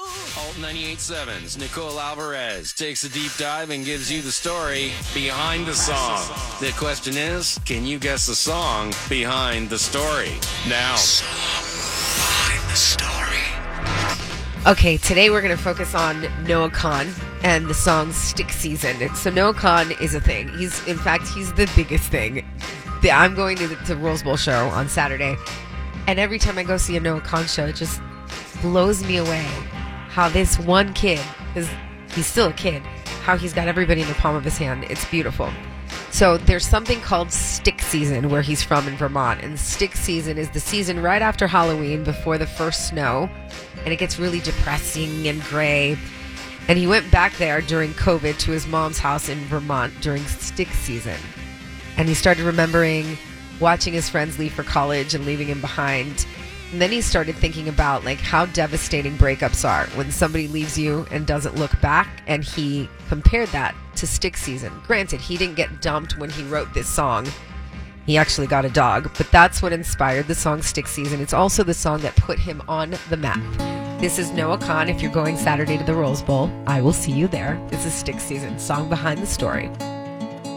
Alt 98.7's Nicole Alvarez takes a deep dive and gives you the story behind the song. The question is, can you guess the song behind the story? Now, behind the story. Okay, today we're going to focus on Noah Kahan and the song Stick Season. So Noah Kahan is a thing. He's the biggest thing. I'm going to the Rose Bowl show on Saturday, and every time I go see a Noah Kahan show, it just blows me away how this one kid, because he's still a kid, how he's got everybody in the palm of his hand. It's beautiful. So there's something called Stick Season where he's from in Vermont, and Stick Season is the season right after Halloween, before the first snow, and it gets really depressing and gray. And he went back there during COVID to his mom's house in Vermont during Stick Season, and he started remembering watching his friends leave for college and leaving him behind. And then he started thinking about how devastating breakups are when somebody leaves you and doesn't look back, and he compared that to Stick Season. Granted, he didn't get dumped when he wrote this song. He actually got a dog, but that's what inspired the song Stick Season. It's also the song that put him on the map. This is Noah Kahan. If you're going Saturday to the Rose Bowl, I will see you there. This is Stick Season, song behind the story.